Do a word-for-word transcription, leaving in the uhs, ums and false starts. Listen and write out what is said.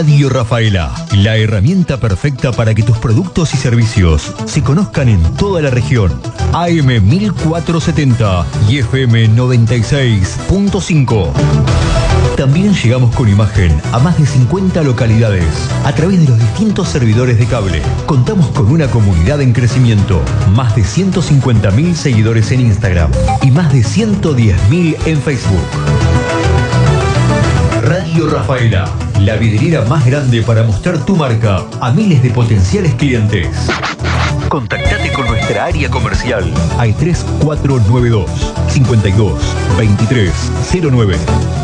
Radio Rafaela, la herramienta perfecta para que tus productos y servicios se conozcan en toda la región. A M mil cuatrocientos setenta y F M noventa y seis punto cinco. También llegamos con imagen a más de cincuenta localidades a través de los distintos servidores de cable. Contamos con una comunidad en crecimiento, más de ciento cincuenta mil seguidores en Instagram y más de ciento diez mil en Facebook. Radio Rafaela, la vidriera más grande para mostrar tu marca a miles de potenciales clientes. Contactate con nuestra área comercial al tres cuatro nueve dos, cinco dos, dos tres cero nueve.